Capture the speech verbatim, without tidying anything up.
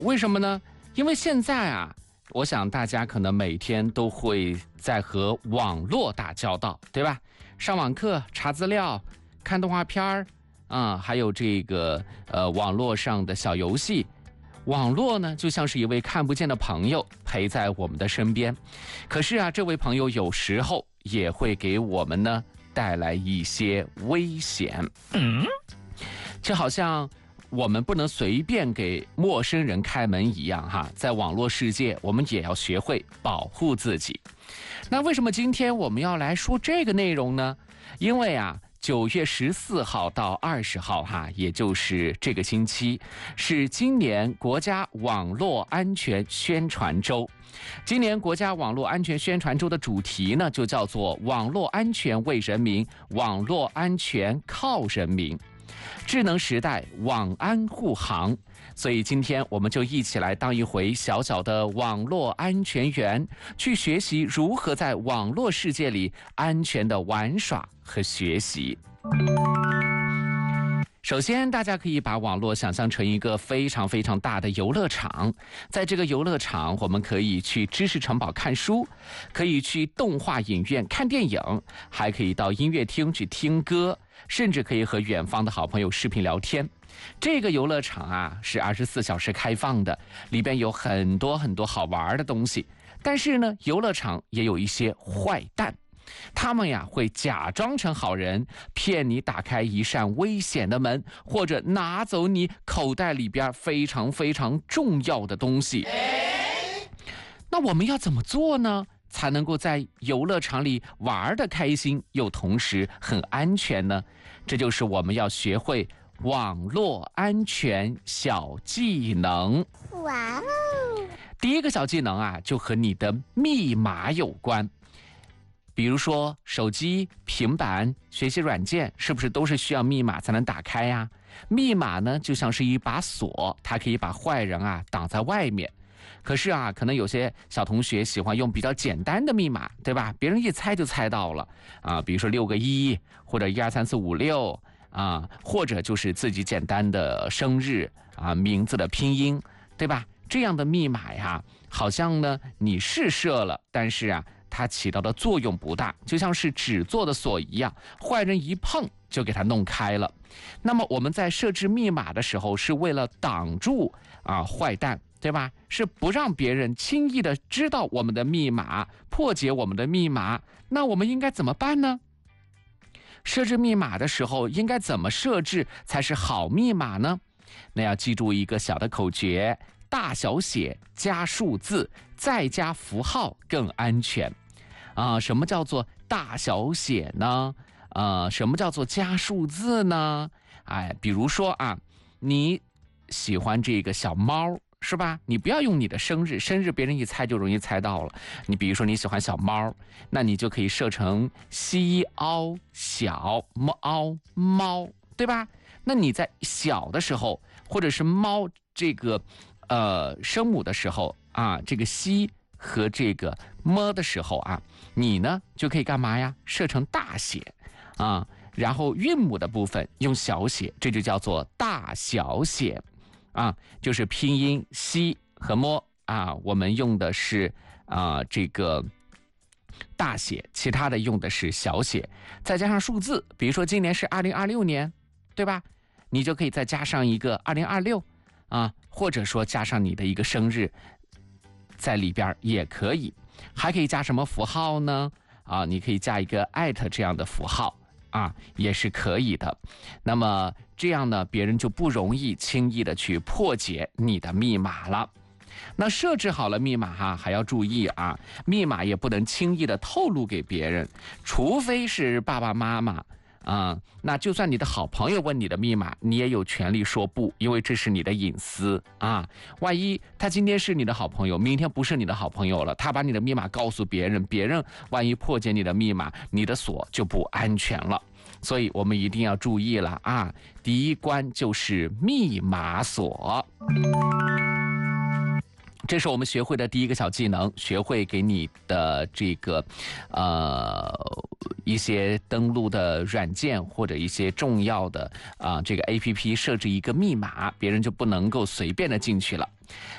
为什么呢？因为现在啊，我想大家可能每天都会在和网络打交道，对吧？上网课、查资料、看动画片儿啊，还有这个呃网络上的小游戏。网络呢，就像是一位看不见的朋友陪在我们的身边。可是啊，这位朋友有时候也会给我们呢带来一些危险。嗯，就好像我们不能随便给陌生人开门一样哈，在网络世界，我们也要学会保护自己。那为什么今天我们要来说这个内容呢？因为啊，九月十四号到二十号哈，也就是这个星期，是今年国家网络安全宣传周。今年国家网络安全宣传周的主题呢，就叫做网络安全为人民，网络安全靠人民。智能时代，网安护航。所以今天我们就一起来当一回小小的网络安全员，去学习如何在网络世界里安全的玩耍和学习。首先，大家可以把网络想象成一个非常非常大的游乐场。在这个游乐场，我们可以去知识城堡看书，可以去动画影院看电影，还可以到音乐厅去听歌，甚至可以和远方的好朋友视频聊天。这个游乐场啊，是二十四小时开放的，里边有很多很多好玩的东西。但是呢，游乐场也有一些坏蛋。他们呀会假装成好人，骗你打开一扇危险的门，或者拿走你口袋里边非常非常重要的东西。那我们要怎么做呢？才能够在游乐场里玩得开心，又同时很安全呢？这就是我们要学会网络安全小技能。哇哦！第一个小技能啊，就和你的密码有关。比如说手机、平板、学习软件，是不是都是需要密码才能打开呀？密码呢，就像是一把锁，它可以把坏人啊挡在外面。可是啊，可能有些小同学喜欢用比较简单的密码，对吧？别人一猜就猜到了啊，比如说六个一，或者一二三四五六啊，或者就是自己简单的生日啊、名字的拼音，对吧？这样的密码呀，好像呢你是设了，但是啊，它起到的作用不大，就像是纸做的锁一样，坏人一碰就给它弄开了。那么我们在设置密码的时候，是为了挡住啊坏蛋，对吧？是不让别人轻易的知道我们的密码，破解我们的密码。那我们应该怎么办呢？设置密码的时候应该怎么设置才是好密码呢？那要记住一个小的口诀：大小写加数字再加符号更安全。啊，什么叫做大小写呢？呃，什么叫做加数字呢？哎，比如说啊，你喜欢这个小猫，是吧？你不要用你的生日，生日别人一猜就容易猜到了。你比如说你喜欢小猫，那你就可以设成西凹小猫猫，对吧？那你在小的时候，或者是猫这个呃声母的时候啊，这个西和这个么的时候啊，你呢就可以干嘛呀？设成大写啊，然后韵母的部分用小写，这就叫做大小写啊，就是拼音西和么啊，我们用的是啊这个大写，其他的用的是小写，再加上数字，比如说今年是二零二六年，对吧？你就可以再加上一个二零二六啊，或者说加上你的一个生日在里边也可以。还可以加什么符号呢？啊，你可以加一个艾特这样的符号啊，也是可以的。那么这样呢，别人就不容易轻易的去破解你的密码了。那设置好了密码哈，还要注意啊，密码也不能轻易的透露给别人，除非是爸爸妈妈啊、嗯，那就算你的好朋友问你的密码，你也有权利说不，因为这是你的隐私啊。万一他今天是你的好朋友，明天不是你的好朋友了，他把你的密码告诉别人，别人万一破解你的密码，你的锁就不安全了。所以我们一定要注意了啊！第一关就是密码锁。这是我们学会的第一个小技能，学会给你的这个呃一些登录的软件或者一些重要的啊、呃、这个 A P P 设置一个密码，别人就不能够随便的进去了。